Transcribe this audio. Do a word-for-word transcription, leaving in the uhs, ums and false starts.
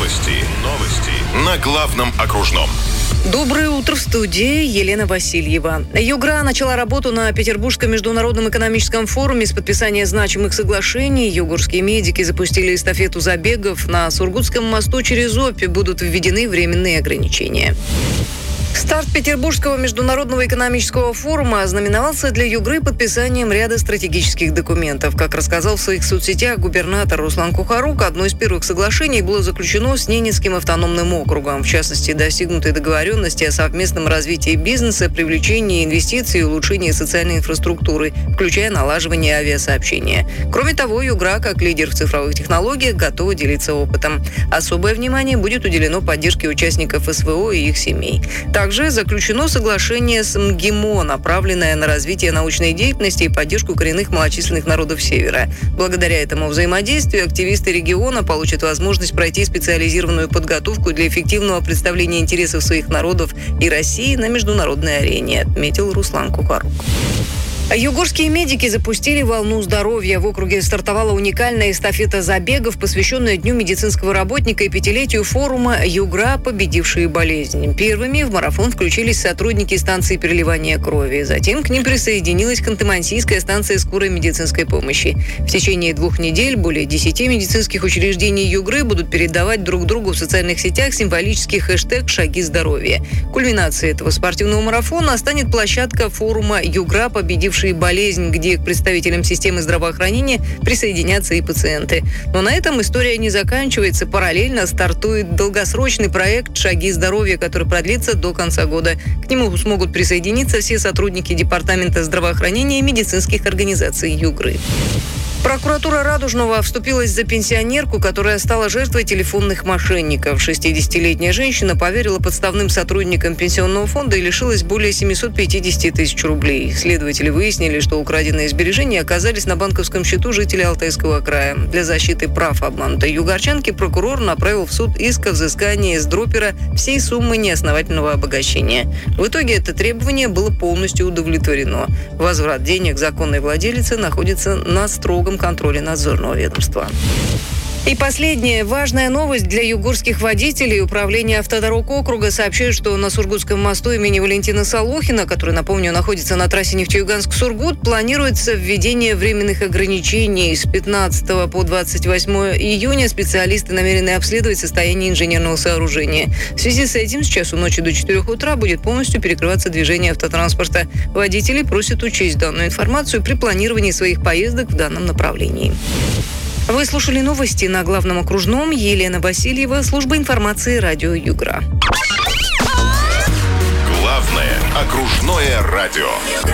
Новости. Новости. На главном окружном. Доброе утро, в студии Елена Васильева. Югра начала работу на Петербургском международном экономическом форуме с подписания значимых соглашений. Югорские медики запустили эстафету забегов. На Сургутском мосту через Обь будут введены временные ограничения. Старт Петербургского международного экономического форума ознаменовался для Югры подписанием ряда стратегических документов. Как рассказал в своих соцсетях губернатор Руслан Кухарук, одно из первых соглашений было заключено с Ненецким автономным округом. В частности, достигнуты договоренности о совместном развитии бизнеса, привлечении инвестиций и улучшении социальной инфраструктуры, включая налаживание авиасообщения. Кроме того, Югра, как лидер в цифровых технологиях, готова делиться опытом. Особое внимание будет уделено поддержке участников СВО и их семей. Также заключено соглашение с МГИМО, направленное на развитие научной деятельности и поддержку коренных малочисленных народов Севера. Благодаря этому взаимодействию активисты региона получат возможность пройти специализированную подготовку для эффективного представления интересов своих народов и России на международной арене, отметил Руслан Кухарук. Югорские медики запустили волну здоровья. В округе стартовала уникальная эстафета забегов, посвященная Дню медицинского работника и пятилетию форума «Югра. Победившие болезнь». Первыми в марафон включились сотрудники станции переливания крови. Затем к ним присоединилась Ханты-Мансийская станция скорой медицинской помощи. В течение двух недель более десяти медицинских учреждений Югры будут передавать друг другу в социальных сетях символический хэштег «Шаги здоровья». Кульминацией этого спортивного марафона станет площадка форума «Югра. Победившие болезнь», где к представителям системы здравоохранения присоединятся и пациенты. Но на этом история не заканчивается. Параллельно стартует долгосрочный проект «Шаги здоровья», который продлится до конца года. К нему смогут присоединиться все сотрудники Департамента здравоохранения и медицинских организаций Югры. Прокуратура Радужного вступилась за пенсионерку, которая стала жертвой телефонных мошенников. шестидесятилетняя женщина поверила подставным сотрудникам пенсионного фонда и лишилась более семьсот пятьдесят тысяч рублей. Следователи выяснили, что украденные сбережения оказались на банковском счету жителя Алтайского края. Для защиты прав обманутой югорчанки прокурор направил в суд иск о взыскании с дропера всей суммы неосновательного обогащения. В итоге это требование было полностью удовлетворено. Возврат денег законной владелицы находится на строгом контроля надзорного ведомства. И последняя важная новость для югорских водителей. Управление автодорог округа сообщает, что на Сургутском мосту имени Валентина Солохина, который, напомню, находится на трассе Нефтеюганск-Сургут, планируется введение временных ограничений. С пятнадцатого по двадцать восьмое июня специалисты намерены обследовать состояние инженерного сооружения. В связи с этим с часу ночи до четырёх утра будет полностью перекрываться движение автотранспорта. Водители просят учесть данную информацию при планировании своих поездок в данном направлении. Вы слушали новости на главном окружном. Елена Васильева, служба информации радио Югра. Главное окружное радио.